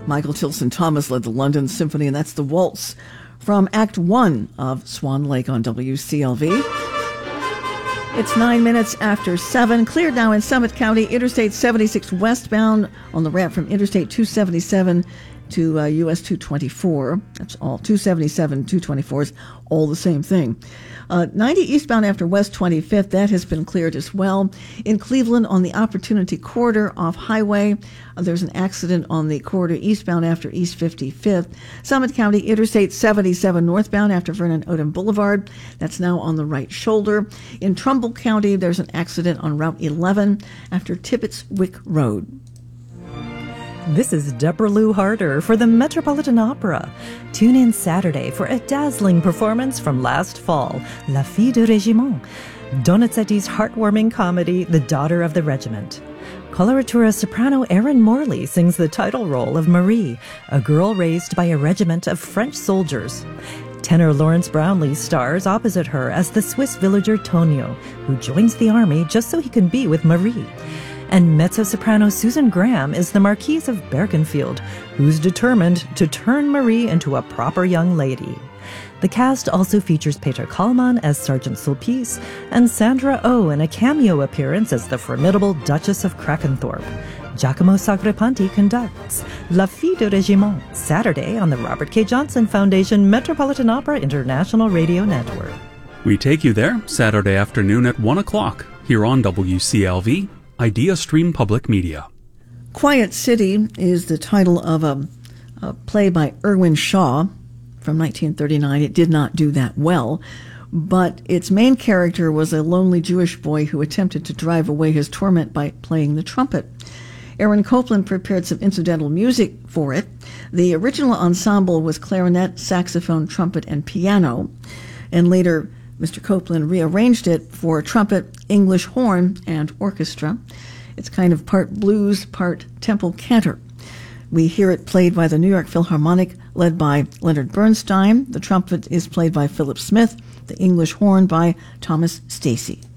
Michael Tilson Thomas led the London Symphony, and that's the waltz from Act 1 of Swan Lake on WCLV. It's 9 minutes after 7. Cleared now in Summit County, Interstate 76 westbound on the ramp from Interstate 277 to US 224. That's all. 277, 224 is all the same thing. 90 eastbound after West 25th, that has been cleared as well. In Cleveland on the Opportunity Corridor off Highway, there's an accident on the corridor eastbound after East 55th. Summit County Interstate 77 northbound after Vernon Odom Boulevard. That's now on the right shoulder. In Trumbull County, there's an accident on Route 11 after Tibbetts Wick Road. This is Deborah Lou Harder for the Metropolitan Opera. Tune in Saturday for a dazzling performance from last fall, La Fille du Régiment, Donizetti's heartwarming comedy, The Daughter of the Regiment. Coloratura soprano Erin Morley sings the title role of Marie, a girl raised by a regiment of French soldiers. Tenor Lawrence Brownlee stars opposite her as the Swiss villager Tonio, who joins the army just so he can be with Marie. And mezzo-soprano Susan Graham is the Marquise of Bergenfield, who's determined to turn Marie into a proper young lady. The cast also features Peter Kallman as Sergeant Sulpice and Sandra Oh in a cameo appearance as the formidable Duchess of Krakenthorpe. Giacomo Sagrapanti conducts La Fille du Régiment, Saturday on the Robert K. Johnson Foundation Metropolitan Opera International Radio Network. We take you there Saturday afternoon at 1 o'clock here on WCLV. Idea Stream Public Media. Quiet City is the title of a play by Irwin Shaw from 1939. It did not do that well, but its main character was a lonely Jewish boy who attempted to drive away his torment by playing the trumpet. Aaron Copland prepared some incidental music for it. The original ensemble was clarinet, saxophone, trumpet, and piano, and later Mr. Copland rearranged it for trumpet, English horn, and orchestra. It's kind of part blues, part temple cantor. We hear it played by the New York Philharmonic, led by Leonard Bernstein. The trumpet is played by Philip Smith, the English horn by Thomas Stacy.